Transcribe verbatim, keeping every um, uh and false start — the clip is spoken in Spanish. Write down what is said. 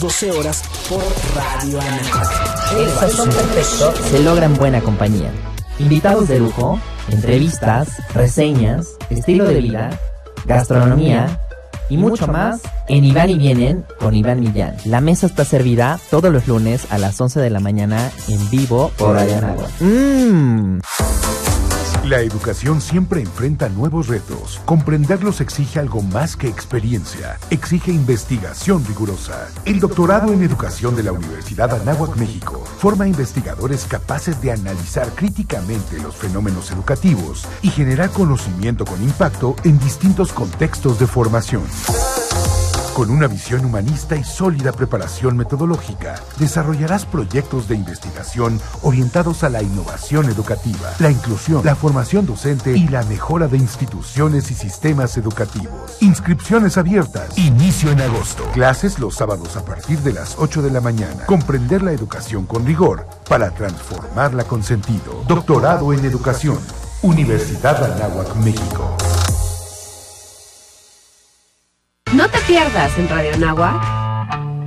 doce horas por Radio Anáhuac. El sazón perfecto se logra en buena compañía. Invitados de lujo, entrevistas, reseñas, estilo de vida, gastronomía y mucho más en Iván y Vienen con Iván Millán. La mesa está servida todos los lunes a las once de la mañana en vivo por Radio Anáhuac. Mmm. La educación siempre enfrenta nuevos retos. Comprenderlos exige algo más que experiencia. Exige investigación rigurosa. El doctorado en educación de la Universidad Anáhuac México forma investigadores capaces de analizar críticamente los fenómenos educativos y generar conocimiento con impacto en distintos contextos de formación. Con una visión humanista y sólida preparación metodológica, desarrollarás proyectos de investigación orientados a la innovación educativa, la inclusión, la formación docente y la mejora de instituciones y sistemas educativos. Inscripciones abiertas. Inicio en agosto. Clases los sábados a partir de las ocho de la mañana. Comprender la educación con rigor para transformarla con sentido. Doctorado en Educación. Universidad Anáhuac, México. No te pierdas en Radio Anáhuac